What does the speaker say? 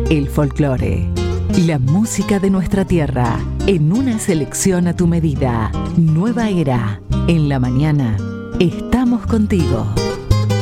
El folclore, la música de nuestra tierra, en una selección a tu medida. Nueva era, en la mañana, estamos contigo.